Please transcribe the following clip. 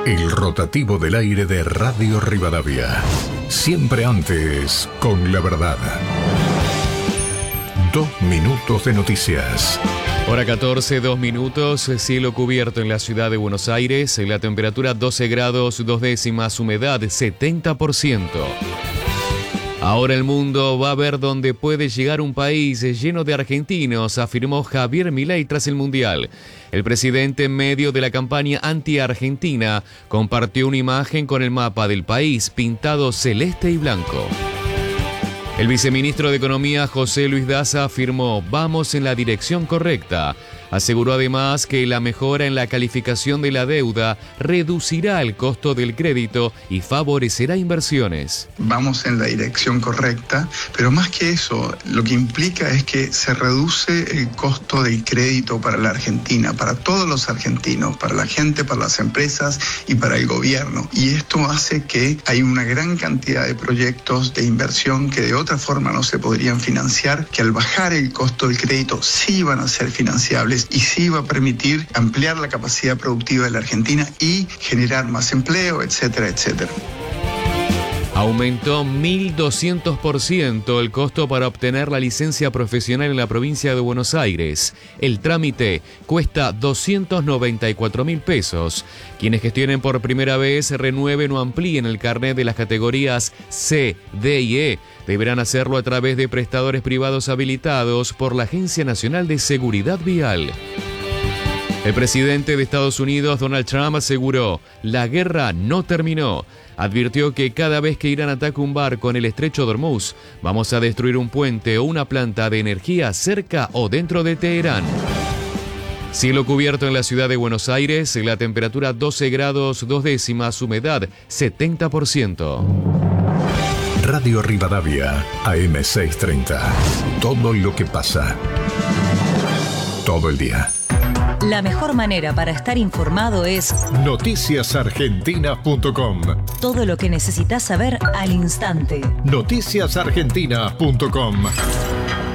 El rotativo del aire de Radio Rivadavia. Siempre antes, con la verdad. 2 minutos de noticias. Hora 14, 2 minutos, cielo cubierto en la ciudad de Buenos Aires, la temperatura 12 grados 2 décimas, humedad 70%. Ahora el mundo va a ver dónde puede llegar un país lleno de argentinos, afirmó Javier Milei tras el Mundial. El presidente, en medio de la campaña anti-argentina, compartió una imagen con el mapa del país pintado celeste y blanco. El viceministro de Economía, José Luis Daza, afirmó: vamos en la dirección correcta. Aseguró además que la mejora en la calificación de la deuda reducirá el costo del crédito y favorecerá inversiones. Vamos en la dirección correcta, pero más que eso, lo que implica es que se reduce el costo del crédito para la Argentina, para todos los argentinos, para la gente, para las empresas y para el gobierno. Y esto hace que hay una gran cantidad de proyectos de inversión que de otra forma no se podrían financiar, que al bajar el costo del crédito sí van a ser financiables y sí va a permitir ampliar la capacidad productiva de la Argentina y generar más empleo, etcétera, etcétera. Aumentó 1.200% el costo para obtener la licencia profesional en la provincia de Buenos Aires. El trámite cuesta 294.000 pesos. Quienes gestionen por primera vez, renueven o amplíen el carnet de las categorías C, D y E. Deberán hacerlo a través de prestadores privados habilitados por la Agencia Nacional de Seguridad Vial. El presidente de Estados Unidos, Donald Trump, aseguró: la guerra no terminó. Advirtió que cada vez que Irán ataque un barco en el estrecho de Hormuz, vamos a destruir un puente o una planta de energía cerca o dentro de Teherán. Cielo cubierto en la ciudad de Buenos Aires, la temperatura 12 grados 2 décimas, humedad 70%. Radio Rivadavia, AM 630. Todo lo que pasa. Todo el día. La mejor manera para estar informado es noticiasargentina.com. todo lo que necesitas saber al instante. Noticiasargentina.com.